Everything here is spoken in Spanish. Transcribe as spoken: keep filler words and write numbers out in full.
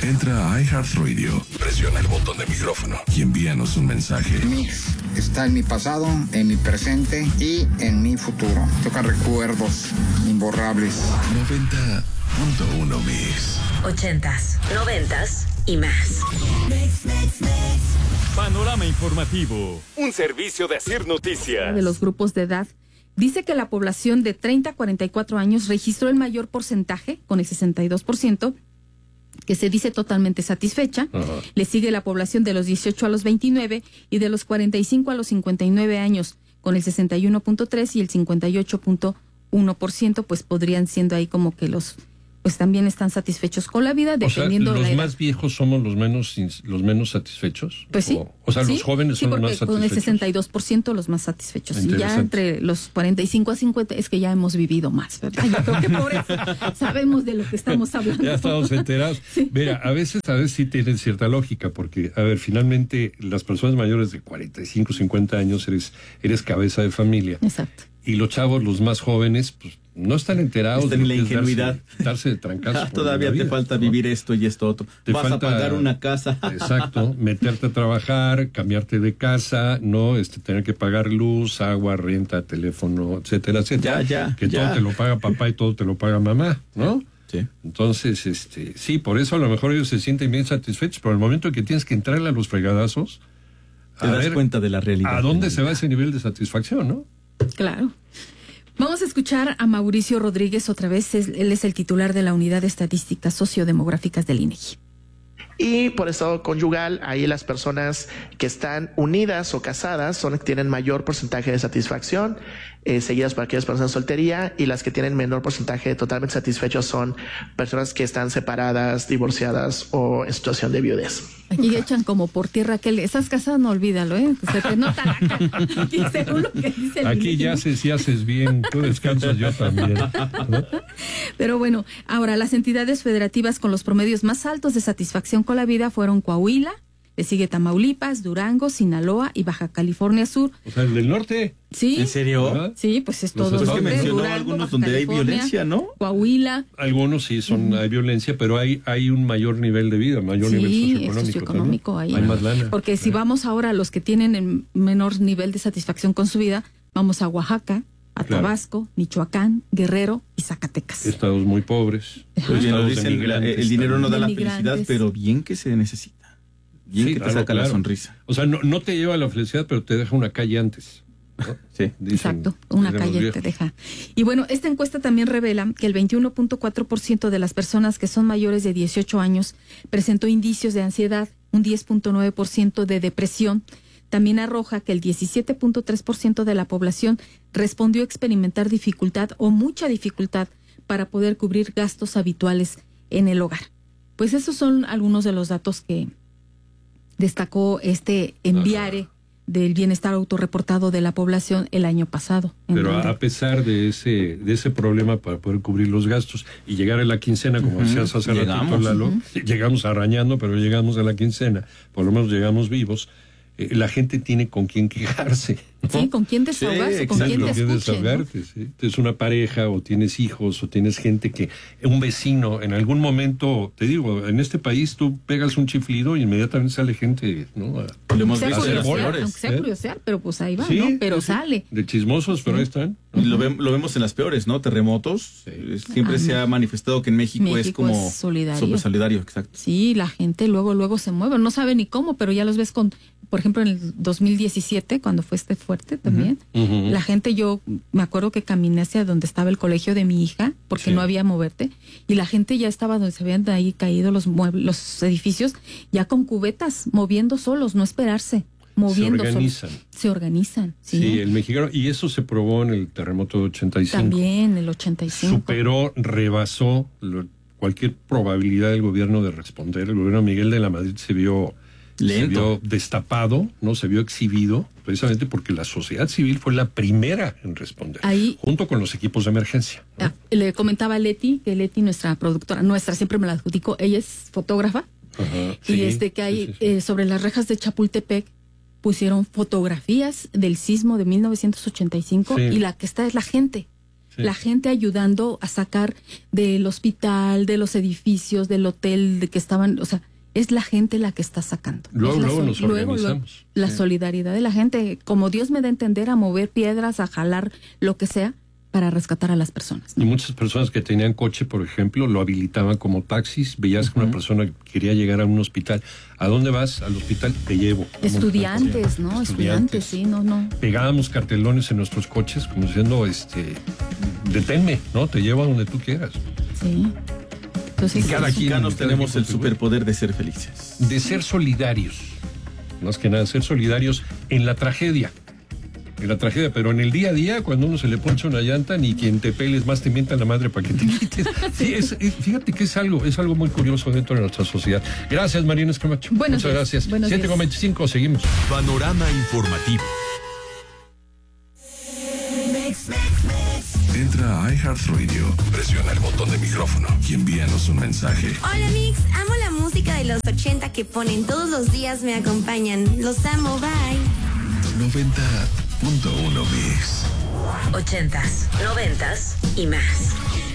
Entra a iHeartRadio, presiona el botón de micrófono y envíanos un mensaje. Mix está en mi pasado, en mi presente y en mi futuro. Toca recuerdos imborrables. noventa punto uno Mix. Ochentas, noventas y más. Mix, mix, mix. Panorama informativo. Un servicio de Asir Noticias. De los grupos de edad. Dice que la población de treinta a cuarenta y cuatro años registró el mayor porcentaje, con el sesenta y dos por ciento, que se dice totalmente satisfecha. Uh-huh. Le sigue la población de los dieciocho a los veintinueve y de los cuarenta y cinco a los cincuenta y nueve años, con el sesenta y uno punto tres por ciento y el cincuenta y ocho punto uno por ciento, pues podrían siendo ahí como que los... pues también están satisfechos con la vida, dependiendo o sea, de la edad. ¿los más viejos somos los menos los menos satisfechos? Pues sí. O, o sea, sí, los jóvenes sí, son los más satisfechos. Con el sesenta y dos por ciento los más satisfechos. Y ya entre los cuarenta y cinco a cincuenta es que ya hemos vivido más, ¿verdad? Yo creo que por eso sabemos de lo que estamos hablando. Ya estamos enterados. Sí. Mira, a veces, a veces sí tienen cierta lógica, porque, a ver, finalmente las personas mayores de cuarenta y cinco, cincuenta años eres, eres cabeza de familia. Exacto. Y los chavos, los más jóvenes, pues no están enterados. Están en la ingenuidad. Darse, darse de trancazos. Ah, todavía te falta ¿no? vivir esto y esto otro. Te Vas falta, a pagar una casa. Exacto, meterte a trabajar, cambiarte de casa, no, este, tener que pagar luz, agua, renta, teléfono, etcétera, etcétera. Ya, ya. Que ya. todo te lo paga papá y todo te lo paga mamá, ¿no? Sí. Entonces, este, sí, por eso a lo mejor ellos se sienten bien satisfechos, pero al momento que tienes que entrarle a los fregadazos, te das ver, cuenta de la realidad. ¿A dónde se va ese nivel de satisfacción, no? Claro. Vamos a escuchar a Mauricio Rodríguez otra vez. Él es el titular de la Unidad de Estadísticas Sociodemográficas del INEGI. Y por estado conyugal, ahí las personas que están unidas o casadas son tienen mayor porcentaje de satisfacción, eh, seguidas por aquellas personas en soltería, y las que tienen menor porcentaje de totalmente satisfechos son personas que están separadas, divorciadas o en situación de viudez. Aquí echan como por tierra que estás casado, no olvídalo, ¿eh? Se te nota la cara. Aquí, según lo que dice el Aquí ya haces y haces bien, tú descansas, yo también. ¿No? Pero bueno, ahora las entidades federativas con los promedios más altos de satisfacción con la vida fueron Coahuila, le sigue Tamaulipas, Durango, Sinaloa y Baja California Sur. O sea, el del norte. Sí. ¿En serio? ¿verdad? Sí, pues es todo. Pues es que mencionó Durango, algunos Baja donde California, hay violencia, ¿no? Coahuila. Algunos sí son, uh-huh. hay violencia, pero hay hay un mayor nivel de vida, mayor sí, nivel socioeconómico. socioeconómico ahí. Hay más lana. Porque si vamos ahora a los que tienen el menor nivel de satisfacción con su vida, vamos a Oaxaca, a claro. Tabasco, Michoacán, Guerrero y Zacatecas. Estados muy pobres. Pues bien, lo dicen, el dinero no da la felicidad, pero bien que se necesita. Bien sí, que te claro, saca claro. la sonrisa. O sea, no, no te lleva a la felicidad, pero te deja una calle antes. ¿no? Sí, dicen, exacto, una calle te deja. Y bueno, esta encuesta también revela que el veintiuno punto cuatro por ciento de las personas que son mayores de dieciocho años presentó indicios de ansiedad, un diez punto nueve por ciento de depresión. También arroja que el diecisiete punto tres por ciento de la población respondió a experimentar dificultad o mucha dificultad para poder cubrir gastos habituales en el hogar. Pues esos son algunos de los datos que destacó este enviare Ajá. del bienestar autorreportado de la población el año pasado. Pero donde... a pesar de ese de ese problema para poder cubrir los gastos y llegar a la quincena, como uh-huh. decías hace llegamos, ratito, Lalo, uh-huh. llegamos arañando, pero llegamos a la quincena, por lo menos llegamos vivos, eh, la gente tiene con quién quejarse, ¿no? Sí, con quién desahogarse, sí, con quién te escuche, desahogarte, ¿no? Sí. Tienes una pareja o tienes hijos o tienes gente que, un vecino, en algún momento, te digo, en este país tú pegas un chiflido y inmediatamente sale gente, ¿no? A, lo hemos visto en las peores. Aunque sea curiosear, ¿eh? Pero pues ahí va, sí, ¿no? Pero sí, sale. De chismosos, sí. pero ahí están. Y lo, ve, lo vemos en las peores, ¿no? Terremotos. Sí. Siempre ah, se ha manifestado que en México, México es como... Es solidario. Súper solidario, exacto. Sí, la gente luego, luego se mueve. No sabe ni cómo, pero ya los ves con... Por ejemplo, en el dos mil diecisiete, cuando fue este fuerte también, uh-huh. Uh-huh. la gente, yo me acuerdo que caminé hacia donde estaba el colegio de mi hija, porque sí. no había moverte, y la gente ya estaba donde se habían ahí caído los muebles, los edificios, ya con cubetas, moviendo solos, no esperarse, moviendo solos. Se organizan. Solos. Se organizan, sí. Sí, el mexicano, y eso se probó en el terremoto de ochenta y cinco. También, el ochenta y cinco. Superó, rebasó lo, cualquier probabilidad del gobierno de responder. El gobierno de Miguel de la Madrid se vio... Lento. Se vio destapado, no se vio exhibido, precisamente porque la sociedad civil fue la primera en responder, ahí, junto con los equipos de emergencia, ¿no? Ah, le comentaba a Leti, que Leti, nuestra productora, nuestra, siempre me la adjudicó, ella es fotógrafa, Ajá, y sí, este que hay sí, sí, sí. Eh, sobre las rejas de Chapultepec pusieron fotografías del sismo de mil novecientos ochenta y cinco sí. y la que está es la gente. sí. La gente ayudando a sacar del hospital, de los edificios, del hotel, de que estaban, o sea, es la gente la que está sacando. Luego, luego sol- nos luego, organizamos. Luego, la sí. solidaridad de la gente, como Dios me da a entender, a mover piedras, a jalar lo que sea, para rescatar a las personas, ¿no? Y muchas personas que tenían coche, por ejemplo, lo habilitaban como taxis. Veías uh-huh. que una persona quería llegar a un hospital. ¿A dónde vas? Al hospital, te llevo. Estudiantes, ¿no? Estudiantes, Estudiantes, sí, no, no. Pegábamos cartelones en nuestros coches como diciendo, este, deténme, ¿no? Te llevo a donde tú quieras. Sí. Entonces, y cada quien tenemos el superpoder de ser felices. De ser solidarios. Más que nada, ser solidarios en la tragedia. En la tragedia, pero en el día a día, cuando uno se le poncha una llanta, ni quien te peles más te mienta la madre para que te quites. Sí, es, es, fíjate que es algo, es algo muy curioso dentro de nuestra sociedad. Gracias, Mariana Escamacho. Buenos Muchas días. gracias. Buenos siete con veinticinco, seguimos. Panorama informativo. Entra a iHeartRadio, presiona el botón de micrófono y envíanos un mensaje. Hola Mix, amo la música de los ochenta que ponen todos los días, me acompañan. Los amo, bye. noventa punto uno Mix. Ochentas, noventas y más.